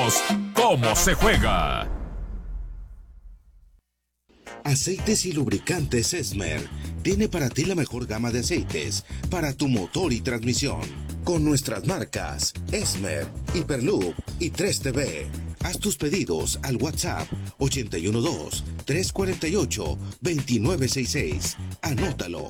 enseñamos cómo se juega. Aceites y lubricantes Esmer tiene para ti la mejor gama de aceites para tu motor y transmisión. Con nuestras marcas Esmer, Hyperloop y 3TV. Haz tus pedidos al WhatsApp 812-348-2966. Anótalo,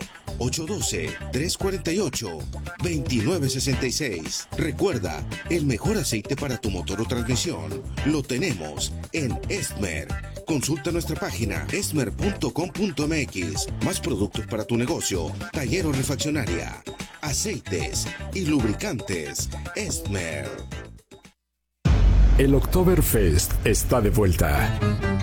812-348-2966. Recuerda, el mejor aceite para tu motor o transmisión lo tenemos en Esmer. Consulta nuestra página esmer.com.mx. Más productos para tu negocio, taller o refaccionaria. Aceites y lubricantes Esmer. El Oktoberfest está de vuelta.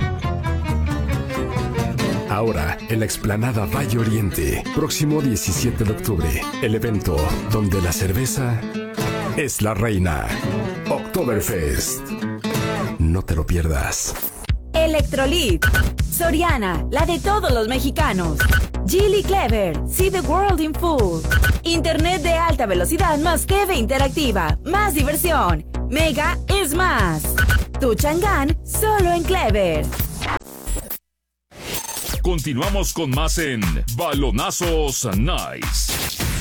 Ahora, en la explanada Valle Oriente, próximo 17 de octubre, el evento donde la cerveza es la reina. Oktoberfest. No te lo pierdas. Electrolit, Soriana, la de todos los mexicanos. Geely Clever, see the world in full. Internet de alta velocidad más TV interactiva, más diversión. Mega es más. Tu Chang'an solo en Clever. Continuamos con más en Balonazos Nice.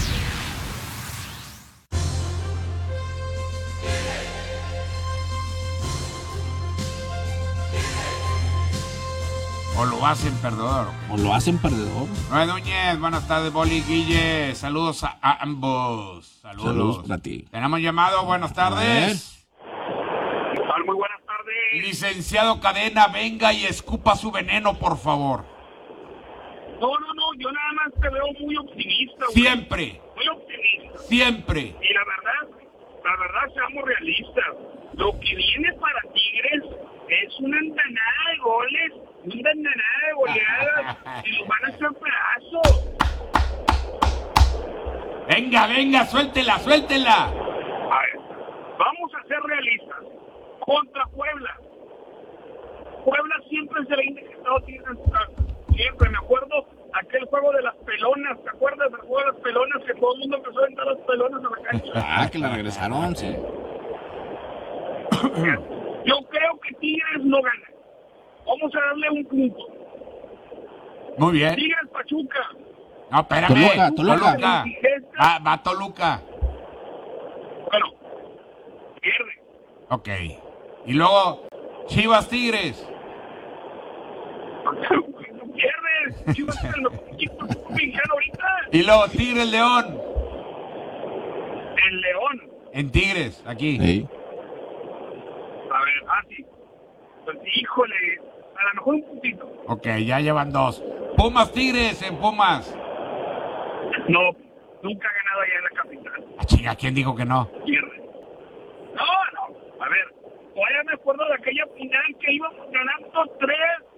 O lo hacen perdedor. O lo hacen perdedor. Noé Núñez, buenas tardes, Boli, Guille. Saludos a ambos. Saludos para ti. Tenemos llamado, buenas tardes. Muy buenas tardes. Licenciado Cadena, venga y escupa su veneno, por favor. No, yo nada más te veo muy optimista. Siempre. Muy optimista. Siempre. Y la verdad, seamos realistas. Lo que viene para Tigres es una andanada de goles, una andanada de goleadas, y los van a hacer pedazos. Venga, suéltela. A ver, vamos a ser realistas. Contra Puebla siempre se le ha indicado Tigres en su casa. Siempre, me acuerdo aquel juego de las pelonas, ¿te acuerdas del juego de las pelonas? Que todo el mundo empezó a aventar las pelonas a la cancha. Que la regresaron, sí. Yo creo que Tigres no gana. Vamos a darle un punto. Muy bien. Tigres Pachuca. No, espérame. Toluca. Va Toluca. Bueno, pierde. Ok. Y luego, Chivas Tigres. Pierdes. Chivas es el equipo mexicano ahorita. Y luego Tigres León. El León. En Tigres, aquí. Sí. A ver, sí. Pues híjole, a lo mejor un puntito. Ok, ya llevan 2. Pumas Tigres en Pumas. No, nunca ha ganado allá en la capital. Chinga, ¿quién dijo que no? Pierde. No. A ver, todavía me acuerdo de aquella final que íbamos ganando 3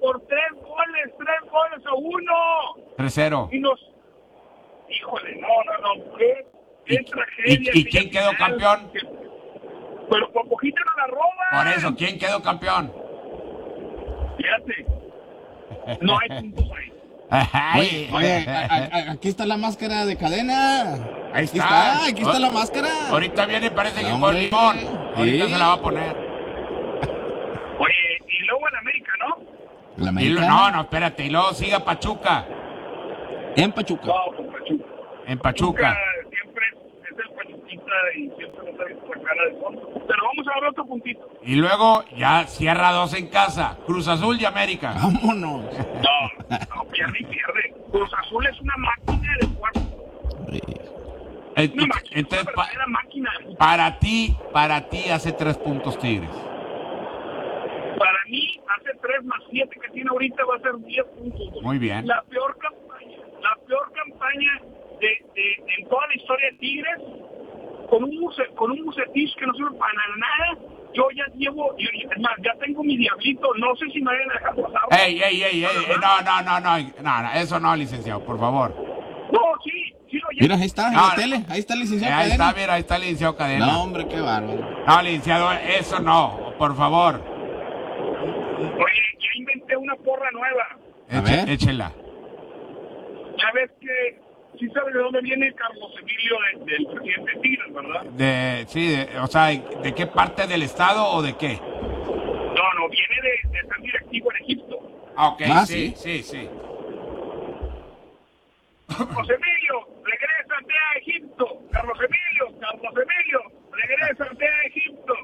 goles a 1. 3-0. Y nos... Híjole, no. Qué tragedia. ¿Y quién quedó campeón? Pero por poquito no la roban. Por eso, ¿quién quedó campeón? Fíjate. No hay puntos ahí. Oye, aquí está la máscara de Cadena. Ahí está. Aquí está la máscara. Ahorita viene, parece que No, con hombre. limón. Ahorita Sí. se la va a poner. Oye, y luego en América, ¿no? ¿La Y América? no, espérate. Y luego siga Pachuca. En Pachuca. No, con Pachuca. En Pachuca. Siempre es el Pachuquita y siempre nos ha visto la cara de fondo. Pero vamos a dar otro puntito. Y luego ya cierra 2 en casa. Cruz Azul y América. Vámonos. No, pierde. Cruz Azul es una máquina de cuarto. Una máquina, Entonces, una verdadera máquina. para ti hace 3 puntos Tigres. Para mí, hace 3 más 7 que tiene ahorita va a ser 10 puntos. Muy bien. La peor campaña en toda la historia de Tigres, con un Bucetich que no sirve para nada. Yo ya llevo, es más, ya tengo mi diablito, no sé si me vayan a dejar pasar. Ey, no, eso no, licenciado, por favor. No, sí lo llevo. Mira, ahí está, en No, la tele. Ahí está el licenciado Ahí Cadena. está, mira, ahí está el licenciado Cadena. No, hombre, qué bárbaro. No, licenciado, eso no, por favor. Oye, ya inventé una porra nueva. A ver. Échela. Ya ves que sí sabes de dónde viene Carlos Emilio del presidente Tigres, ¿verdad? Sí, o sea, ¿de qué parte del estado o de qué? No, viene de ser directivo en Egipto. Ah, ok, sí. Carlos Emilio, regrésate a Egipto. Carlos Emilio, regrésate a Egipto.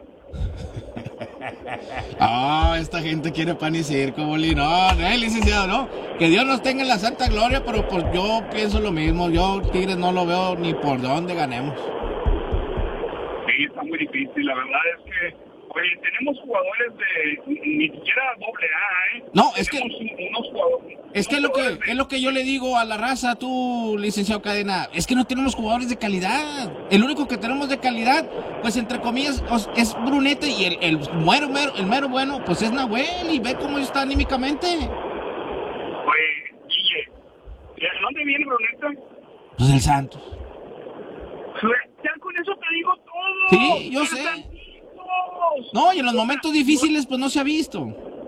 Esta gente quiere pan y circo, Boli. No, licenciado, no. Que Dios nos tenga en la santa gloria, pero pues yo pienso lo mismo. Yo Tigres no lo veo ni por dónde ganemos. Sí, está muy difícil. La verdad es que, oye, tenemos jugadores de ni siquiera AA, ¿eh? No, es tenemos que unos jugadores. Es que es lo que yo le digo a la raza, tú, licenciado Cadena, es que no tenemos jugadores de calidad. El único que tenemos de calidad, pues entre comillas, es Bruneta, y el mero bueno, pues es Nahuel, y ve cómo está anímicamente. Oye, Guille, ¿de dónde viene Bruneta? Pues del Santos. Ya con eso te digo todo. Sí, yo sé. No, y en los momentos difíciles, pues no se ha visto.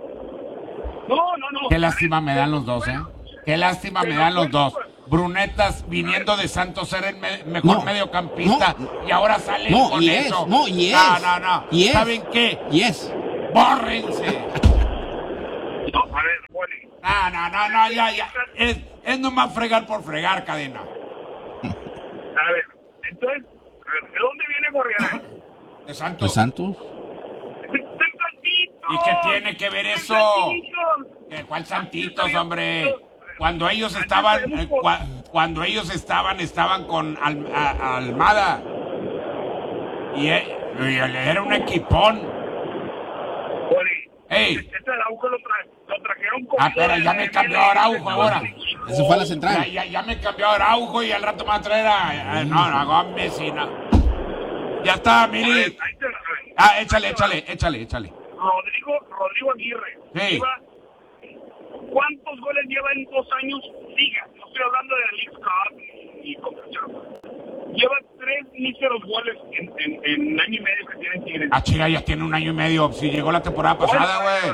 No. Qué lástima me dan los dos, ¿eh? Qué lástima me dan los dos. Brunetas viniendo de Santos era el mejor mediocampista y ahora sale con eso. No. ¿Saben qué? ¡Bórrense! No, a ver, Poli. No, ya. Es nomás fregar por fregar, Cadena. A ver, entonces, ¿de dónde viene Gorriarán? De Santos. ¿De Santos? ¿Y qué tiene que ver eso? ¿Cuál Santitos, hombre? Cuando ellos estaban, estaban con Almada. Y era un equipón. ¡Ey! Este Araujo lo trajeron con... pero ya me cambió Araujo ahora. Eso fue a la central. Ya me cambió Araujo y al rato me va a traer a Gómez y no. Ya está, Miri. Échale. Rodrigo Aguirre. Sí. ¿Cuántos goles lleva en 2 años? Siga. No estoy hablando de la League Cup y Conca. Lleva 3 míseros goles en año y medio que tiene Tigres. Chica, ya tiene 1 año y medio. Si llegó la temporada pasada, güey.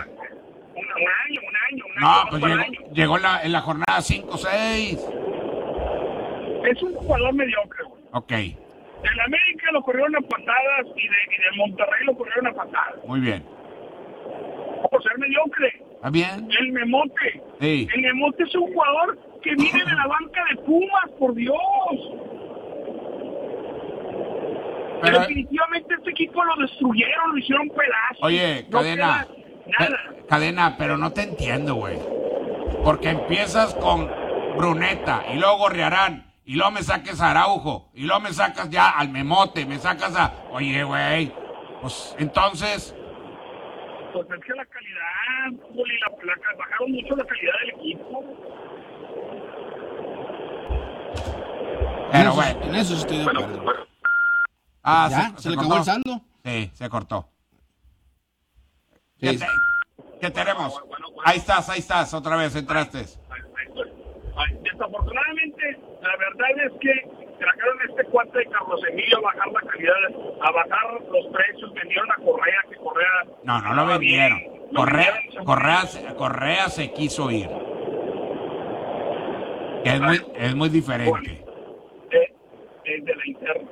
Un No, año. pues llegó en la jornada 5-6. Es un jugador mediocre, güey. Ok. Del América lo corrieron a patadas y de Monterrey lo corrieron a patadas. Muy bien. Por ser mediocre. ¿Está bien? El Memote. Sí. El Memote es un jugador que viene de la banca de Pumas, por Dios. Pero, definitivamente este equipo lo destruyeron, lo hicieron pedazos. Oye, Cadena. Cadena, pero no te entiendo, güey. Porque empiezas con Bruneta y luego Gorriarán. Y luego me saques a Araujo, y luego me sacas ya al Memote, me sacas a... Oye, güey, pues entonces... Pues es que la calidad, Juli, bajaron mucho la calidad del equipo. Pero bueno. En eso estoy de acuerdo. ¿Ya? ¿Se le acabó el saldo? Sí, se cortó. Sí. ¿Qué tenemos? Ahí estás, otra vez entraste. Desafortunadamente, la verdad es que trajeron este cuate de Carlos Emilio a bajar la calidad, a bajar los precios, vendieron a Correa, que Correa... No lo vendieron. Correa se quiso ir. Que es muy diferente. Es de la interna.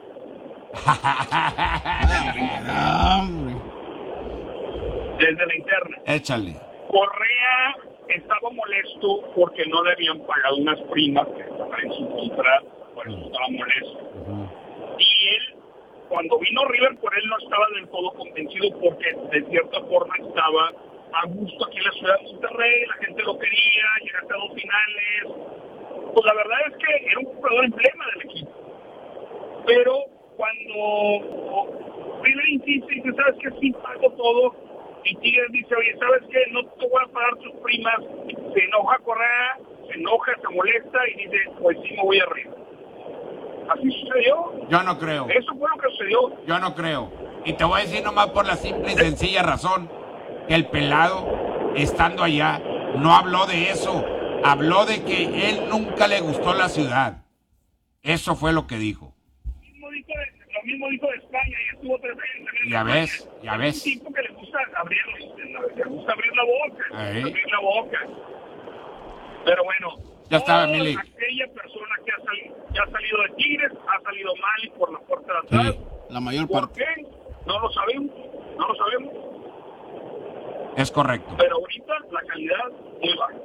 Desde la interna. Échale. Correa estaba molesto porque no le habían pagado unas primas que estaban en su contra, por eso estaba molesto. Y él, cuando vino River, por él no estaba del todo convencido porque de cierta forma estaba a gusto aquí en la ciudad de Monterrey, la gente lo quería, llegaste a 2 finales. Pues la verdad es que era un jugador emblema del equipo. Pero cuando River insiste y dice, ¿sabes qué? Sí, pago todo. Y Tigres dice, oye, ¿sabes qué? No te voy a pagar tus primas. Se enoja Correa, se molesta y dice, pues sí, me voy arriba. ¿Así sucedió? Yo no creo. Eso fue lo que sucedió. Yo no creo. Y te voy a decir nomás por la simple y sencilla razón que el pelado, estando allá, no habló de eso. Habló de que él nunca le gustó la ciudad. Eso fue lo que dijo. Lo mismo dijo de España y estuvo 3 años. Ya ves. Es un tipo que le gusta abrir la boca. Pero bueno, Ya estaba, Mili. Aquella persona que ha salido de Tigres ha salido mal y por la puerta de atrás. Sí, la mayor ¿Por parte. qué? No lo sabemos. Es correcto. Pero ahorita la calidad muy baja.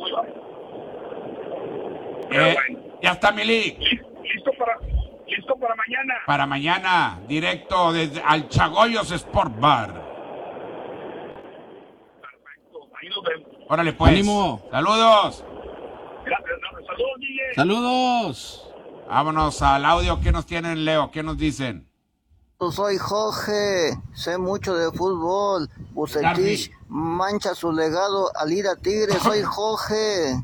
Pero bueno. Ya está, Mili. Listo para mañana. Para mañana, directo desde al Chagoyos Sport Bar. Perfecto. Ahí nos vemos. Órale, pues. ¡Ánimo! ¡Saludos! Gracias. Saludos, Guille. ¡Saludos! Vámonos al audio. ¿Qué nos tienen, Leo? ¿Qué nos dicen? Soy Jorge, sé mucho de fútbol. Bucetich mancha su legado al ir a Tigres. Soy Jorge.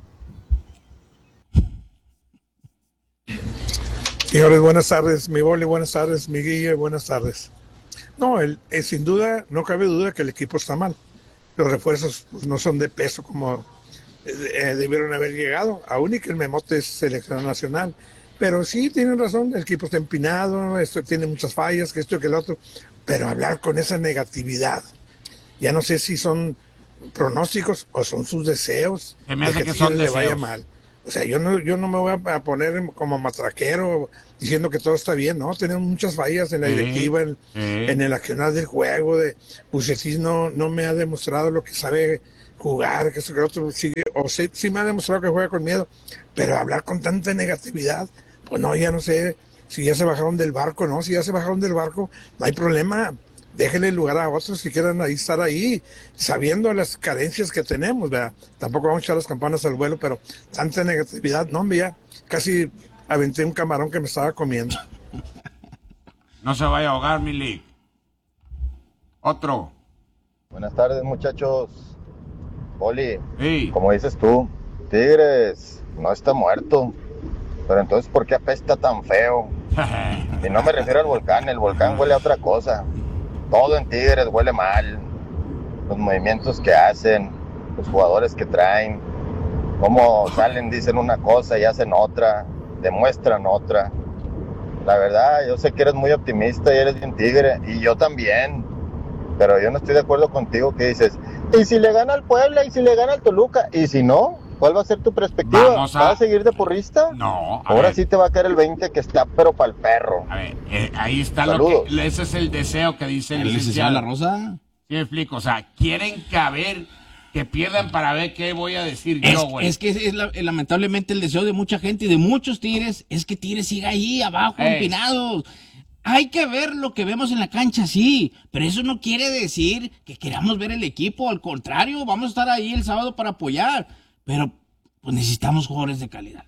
Señores, buenas tardes. Mi Boli, buenas tardes. Mi Guille, buenas tardes. No, sin duda, no cabe duda que el equipo está mal. Los refuerzos pues, no son de peso como debieron haber llegado. Aún y que el Memote es selección nacional. Pero sí, tienen razón, el equipo está empinado, esto tiene muchas fallas, que esto y que el otro. Pero hablar con esa negatividad, ya no sé si son pronósticos o son sus deseos Se me hace de que que son Tigres le vaya deseos. mal. O sea, yo no me voy a poner como matraquero diciendo que todo está bien, ¿no? Tenemos muchas fallas en la directiva, en el accionar del juego. Bucetich no me ha demostrado lo que sabe jugar, que eso que otro sigue, o sí me ha demostrado que juega con miedo, pero hablar con tanta negatividad, pues no, ya no sé si ya se bajaron del barco, ¿no? Si ya se bajaron del barco, no hay problema. Déjenle lugar a otros que quieran estar ahí, sabiendo las carencias que tenemos, ¿verdad? Tampoco vamos a echar las campanas al vuelo, pero tanta negatividad, no, hombre, ya casi aventé un camarón que me estaba comiendo. No se vaya a ahogar, Mili. Otro. Buenas tardes, muchachos. Oli, Sí. como dices tú, Tigres no está muerto. Pero entonces, ¿por qué apesta tan feo? Y no me refiero al volcán, el volcán huele a otra cosa. Todo en Tigres huele mal. Los movimientos que hacen, los jugadores que traen, cómo salen, dicen una cosa y hacen otra, demuestran otra. La verdad, yo sé que eres muy optimista y eres bien Tigre, y yo también. Pero yo no estoy de acuerdo contigo que dices, ¿y si le gana al Puebla? ¿Y si le gana al Toluca? ¿Y si no? ¿Cuál va a ser tu perspectiva? ¿Vas a seguir de porrista? No. Ahora sí te va a caer el 20 que está, pero para el perro. A ver, ahí está Saludos. lo que... Ese es el deseo que dice el ¿El licenciado licenciado. La Rosa? Sí me explico, o sea, quieren que pierdan para ver qué voy a decir yo, güey. Es que lamentablemente el deseo de mucha gente y de muchos Tigres es que Tigres siga ahí abajo, empinados. Hay que ver lo que vemos en la cancha, sí, pero eso no quiere decir que queramos ver el equipo, al contrario, vamos a estar ahí el sábado para apoyar, pero pues necesitamos jugadores de calidad.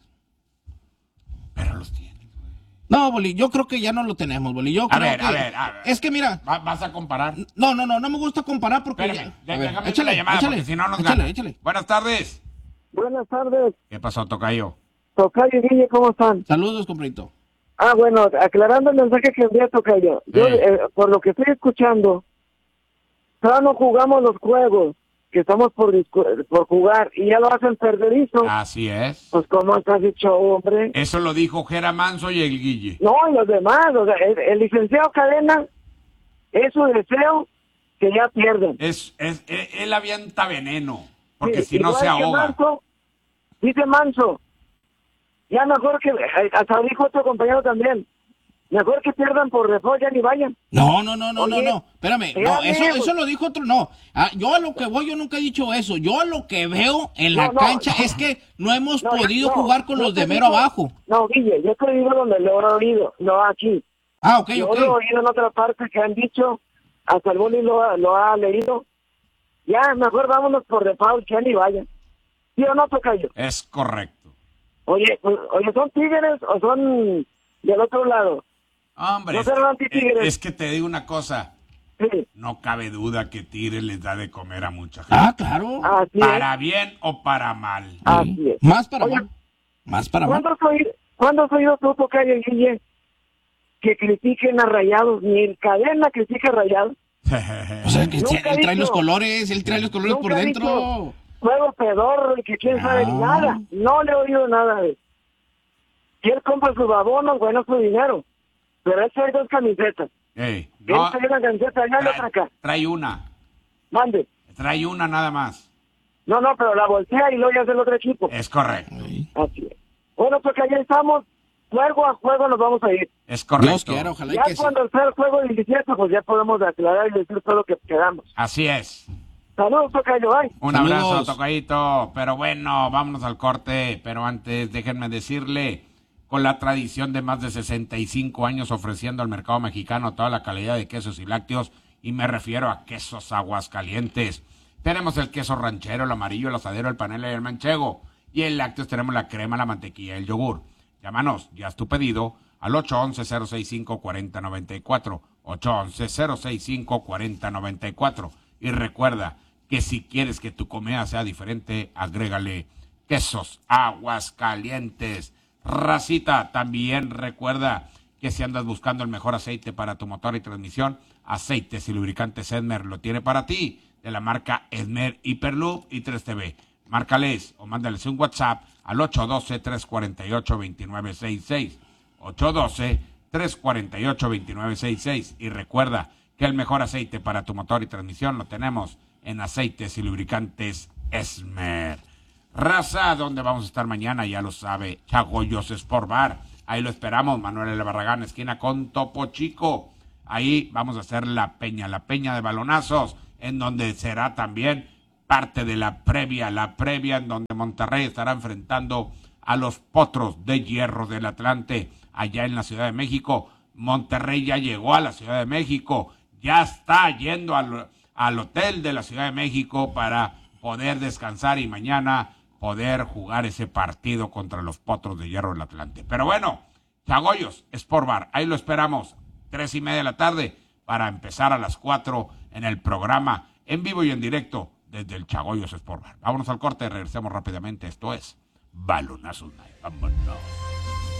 Pero los tienen. No, Boli, yo creo que ya no lo tenemos, Boli. Yo creo que... Es que mira... ¿Vas a comparar? No me gusta comparar porque... Espérame, A ver, déjame échale, la llamada, échale, porque si no nos échale, gana. échale. Buenas tardes. Buenas tardes, ¿Qué pasó, tocayo? Tocayo y Guille, ¿cómo están? Saludos, compadrito. Ah, bueno, aclarando el mensaje que envié a Tocayo. Yo, por lo que estoy escuchando, todavía no jugamos los juegos que estamos por jugar y ya lo hacen perderizo. Así es. Pues, ¿cómo estás hecho, hombre? Eso lo dijo Jera Manso y el Guille. No, y los demás, o sea, el licenciado Cadena es su deseo que ya pierden. Él avienta veneno, porque Sí, si no igual se que ahoga. Manso, dice Manso, ya mejor que, hasta dijo otro compañero también, mejor que pierdan por default, ya ni vayan. No, Oye, espérame, ya no, veo. eso lo dijo otro, no. Yo a lo que voy, yo nunca he dicho eso. Yo a lo que veo en la cancha es que no hemos podido jugar con los de mero abajo. No, Guille, yo te digo donde lo he oído, no aquí. Ok. Yo lo he oído en otra parte que han dicho, hasta el Boli lo ha leído. Ya, mejor vámonos por default, ya ni vayan. ¿Sí o no, Tocayo? Es correcto. Oye, ¿son Tigres o son del otro lado? Hombre, No serán anti-Tigres. es que te digo una cosa. Sí. No cabe duda que Tigres les da de comer a mucha gente. Ah, claro. Así Para bien o para mal. Así es. Más para Oye, mal. Más para mal. ¿Cuándo has oído tú, Tocayo y Guille, que critiquen a Rayados? Ni el Cadena critica a Rayados. O sea, que Nunca él he trae los dicho. colores, él trae los colores por Nunca he dentro. dicho juego pedorro y que quién sabe nada. No le he oído nada de eso. Si él compra sus babonos, bueno, su dinero. Pero él trae dos camisetas. Ey, Él no, trae una camiseta allá y otra acá. trae una. Mande. Trae una nada más. No, pero la voltea y luego ya es el otro equipo. Es correcto. Así es. Bueno, pues allá estamos, juego a juego nos vamos a ir. Es correcto. Dios quiera, ojalá ya que cuando sea el juego 17, pues ya podemos aclarar y decir todo lo que quedamos. Así es. Saludos, tocayo, bye. Un abrazo, tocayito. Pero bueno, vámonos al corte. Pero antes, déjenme decirle, con la tradición de más de 65 años ofreciendo al mercado mexicano toda la calidad de quesos y lácteos, y me refiero a Quesos Aguascalientes. Tenemos el queso ranchero, el amarillo, el asadero, el panela y el manchego. Y en lácteos tenemos la crema, la mantequilla y el yogur. Llámanos, ya es tu pedido, al 811-065-4094. 811-065-4094. Y recuerda que si quieres que tu comida sea diferente, agrégale Quesos Aguascalientes. Racita, también recuerda que si andas buscando el mejor aceite para tu motor y transmisión, Aceites y Lubricantes Esmer lo tiene para ti, de la marca Esmer, Hyperloop y 3TV. Márcales o mándales un WhatsApp al 812-348-2966. 812-348-2966. Y recuerda que el mejor aceite para tu motor y transmisión lo tenemos en Aceites y Lubricantes Esmer. Raza, ¿dónde vamos a estar mañana? Ya lo sabe, Chagoyos Sport Bar. Ahí lo esperamos, Manuel L. Barragán, esquina con Topo Chico. Ahí vamos a hacer la peña de balonazos, en donde será también parte de la previa en donde Monterrey estará enfrentando a los Potros de Hierro del Atlante, allá en la Ciudad de México. Monterrey ya llegó a la Ciudad de México, ya está yendo al hotel de la Ciudad de México para poder descansar y mañana poder jugar ese partido contra los Potros de Hierro del Atlante. Pero bueno, Chagoyos Sport Bar, ahí lo esperamos, 3:30 de la tarde, para empezar a las 4 en el programa, en vivo y en directo, desde el Chagoyos Sport Bar. Vámonos al corte, regresemos rápidamente. Esto es Balonazos Night. Vámonos.